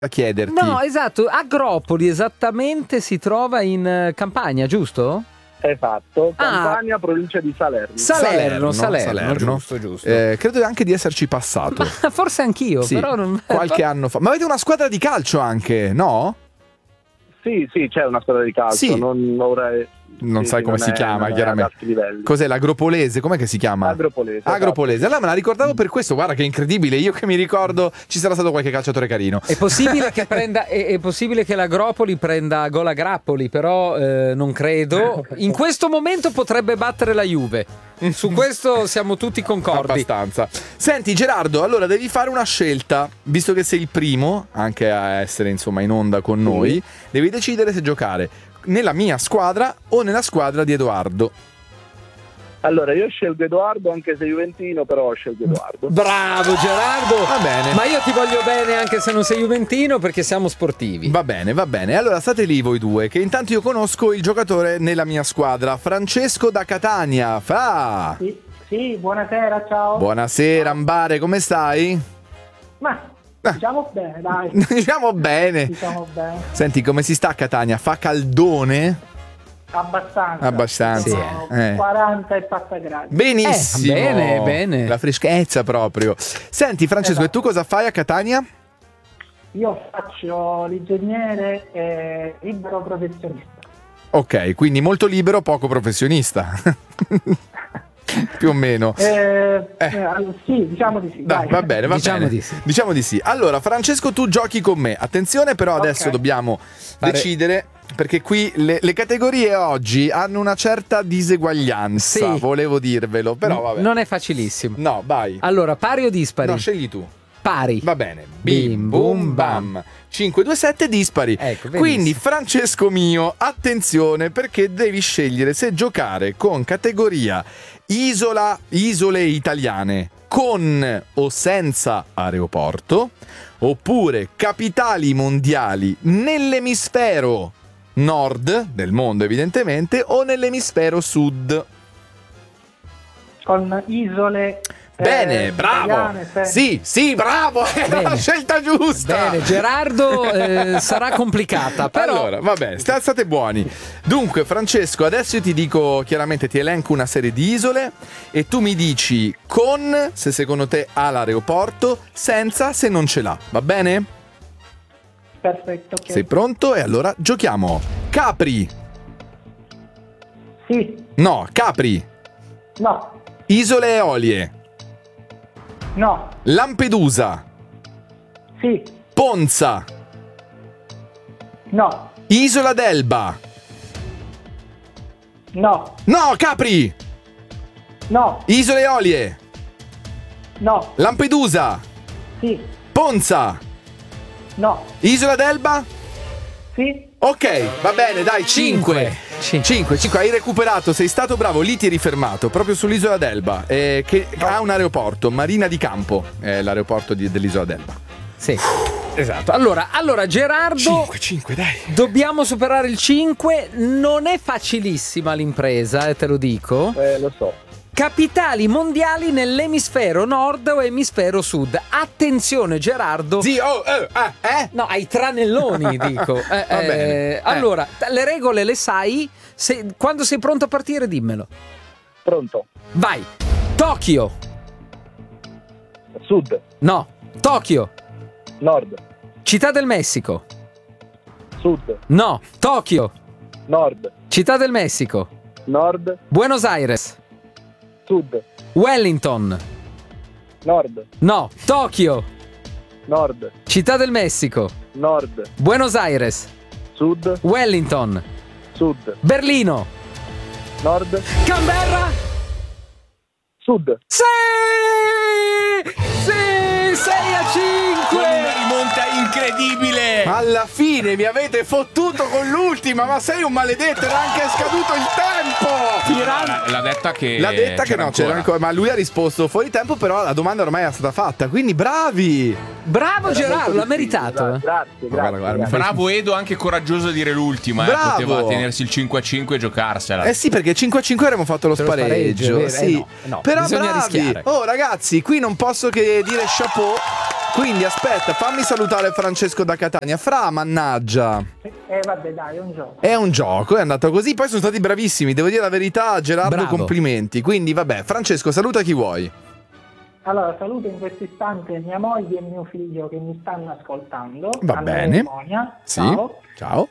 a chiederti. No, esatto, Agropoli esattamente si trova in Campania, giusto? Esatto, Campania, provincia di Salerno. Salerno, giusto. Credo anche di esserci passato. Ma forse anch'io, sì, però non... qualche anno fa. Ma avete una squadra di calcio anche, no? Sì, c'è una squadra di calcio, sì. Non sai come si chiama, chiaramente. Cos'è l'Agropolese? Com'è che si chiama? Agropolese. Allora me la ricordavo per questo, guarda che incredibile, io che mi ricordo ci sarà stato qualche calciatore carino. È possibile che è possibile che l'Agropoli prenda gol a grappoli, però non credo. In questo momento potrebbe battere la Juve. Su questo siamo tutti concordi. Abbastanza. Senti Gerardo, allora devi fare una scelta, visto che sei il primo anche a essere insomma in onda con noi, devi decidere se giocare nella mia squadra o nella squadra di Edoardo. Allora io scelgo Edoardo, anche se juventino, però scelgo Edoardo. Bravo Gerardo. Va bene. Ma io ti voglio bene anche se non sei juventino, perché siamo sportivi. Va bene. Allora state lì voi due, che intanto io conosco il giocatore nella mia squadra, Francesco da Catania. Sì, buonasera, ciao. Buonasera Ambare, come stai? Ma diciamo bene, dai. Diciamo bene. Senti, come si sta a Catania? Fa caldone? Abbastanza. Sì. 40 e passa gradi. Benissimo. Bene. La freschezza proprio. Senti Francesco, esatto. E tu cosa fai a Catania? Io faccio l'ingegnere e libero professionista. Ok, quindi molto libero, poco professionista. Più o meno. Sì, diciamo di sì. Dai, va bene. Diciamo di sì. Allora, Francesco, tu giochi con me. Attenzione, però adesso dobbiamo decidere, perché qui le categorie oggi hanno una certa diseguaglianza. Sì. Volevo dirvelo, però vabbè. Non è facilissimo. No, vai. Allora, pari o dispari? No, scegli tu. Pari. Va bene. Bim, bum, bam. 5, 2, 7 dispari. Ecco, quindi Francesco mio, attenzione, perché devi scegliere se giocare con categoria isole italiane con o senza aeroporto, oppure capitali mondiali nell'emisfero nord del mondo evidentemente o nell'emisfero sud. Con isole. Bene, bravo. Sì, bravo, è la scelta giusta. Bene, Gerardo, sarà complicata, però. Allora, vabbè, state buoni. Dunque, Francesco, adesso io ti dico chiaramente, ti elenco una serie di isole e tu mi dici con, se secondo te ha l'aeroporto, senza, se non ce l'ha. Va bene? Perfetto, ok. Sei pronto? E allora giochiamo. Capri. Sì. No, Capri. No. Isole Eolie. No. Lampedusa. Sì. Ponza. No. Isola d'Elba. No. No, Capri. No. Isole Eolie. No. Lampedusa. Sì. Ponza. No. Isola d'Elba. Sì. Ok, va bene, dai, 5. 5, hai recuperato, sei stato bravo, lì ti eri fermato, proprio sull'isola d'Elba, che ha un aeroporto, Marina di Campo, è l'aeroporto dell'isola d'Elba. Sì, esatto. Allora Gerardo, 5, dai. Dobbiamo superare il 5, non è facilissima l'impresa, te lo dico. Lo so. Capitali mondiali nell'emisfero nord o emisfero sud. Attenzione Gerardo. No, ai tranelloni dico. Va bene. Allora, le regole le sai? Quando sei pronto a partire dimmelo. Pronto. Vai. Tokyo. Sud. No. Tokyo. Nord. Città del Messico. Sud. No. Tokyo. Nord. Città del Messico. Nord. Buenos Aires. Sud. Wellington. Nord. No. Tokyo. Nord. Città del Messico. Nord. Buenos Aires. Sud. Wellington. Sud. Berlino. Nord. Canberra. Sud. Sì! 6-5! Una rimonta incredibile! Alla fine mi avete fottuto con l'ultima, ma sei un maledetto, era anche scaduto il tempo! L'ha detta che no, c'era ancora, ma lui ha risposto fuori tempo, però la domanda ormai era stata fatta, quindi bravi! Bravo Gerardo, l'ha meritato. Grazie. Guarda, Bravo Edo, anche coraggioso a dire l'ultima. Bravo. Poteva tenersi il 5-5 e giocarsela. Eh sì, perché 5-5 avremmo fatto lo spareggio. vero? Sì. No, però bisogna bravi. rischiare. Oh ragazzi, qui non posso che dire chapeau, Quindi aspetta, fammi salutare Francesco da Catania. Fra, mannaggia. Vabbè, dai, è un gioco. È un gioco, è andato così. Poi sono stati bravissimi, devo dire la verità, Gerardo, Bravo. complimenti. Quindi vabbè, Francesco, saluta chi vuoi. Allora, saluto in questo istante mia moglie e mio figlio che mi stanno ascoltando. Va Andrea bene. e Monia. Sì. Ciao. Ciao.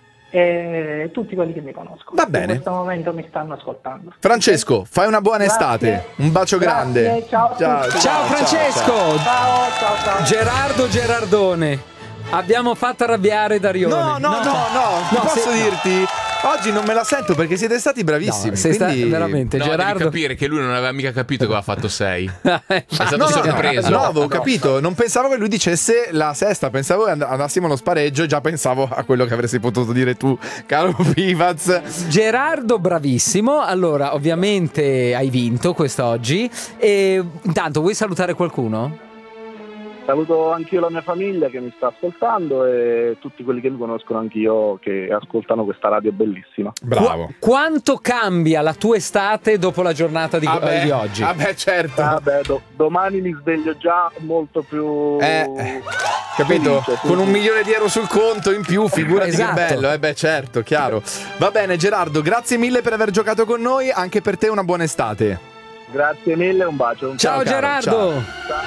E tutti quelli che mi conoscono. Va che bene. In questo momento mi stanno ascoltando. Francesco, fai una buona Grazie. estate. Un bacio Grazie, grande. ciao a tutti. Ciao Francesco! Ciao. Gerardo Gerardone. Abbiamo fatto arrabbiare Darione. No, ti posso no. dirti? Oggi non me la sento perché siete stati bravissimi. No, sei quindi... veramente No, devi Gerardo. capire che lui non aveva mica capito che aveva fatto 6. È stato No, sorpreso. no, avevo capito. Non pensavo che lui dicesse la sesta. Pensavo che andassimo allo spareggio. Già pensavo a quello che avresti potuto dire tu, caro Pivaz. Gerardo, bravissimo. Allora, ovviamente hai vinto quest'oggi. E intanto, vuoi salutare qualcuno? Saluto anch'io la mia famiglia che mi sta ascoltando e tutti quelli che mi conoscono anch'io che ascoltano questa radio bellissima. Bravo. Quanto cambia la tua estate dopo la giornata di oggi? Vabbè, certo. Vabbè, domani mi sveglio già molto più Capito? felice, Con 1 milione di euro sul conto in più, figurati Esatto. che bello. Beh, certo, chiaro. Va bene, Gerardo, grazie mille per aver giocato con noi. Anche per te una buona estate. Grazie mille, un bacio. Ciao caro, Gerardo.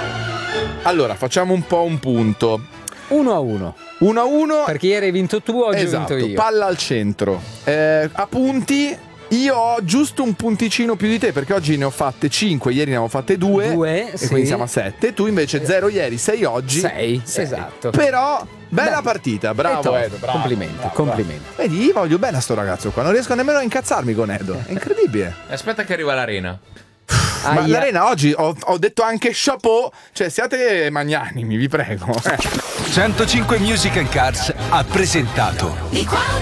Allora, facciamo un po' un punto. 1-1. 1-1. Perché ieri hai vinto tu, oggi Esatto, ho vinto io. palla al centro. A punti, io ho giusto un punticino più di te perché oggi ne ho fatte 5, ieri ne avevo fatte 2. Due, e sì. quindi siamo a 7. Tu invece 0 ieri, 6 oggi. 6, esatto. Però, bella Dai. partita, bravo E Edo. Bravo, complimenti, bravo, complimenti. bravo. Vedi, io voglio bene a sto ragazzo qua, non riesco nemmeno a incazzarmi con Edo. È incredibile. Aspetta che arriva l'arena. Ma Aia. l'Arena oggi ho detto anche chapeau, cioè siate magnanimi, vi prego. 105 Music and Cars ha presentato I quadri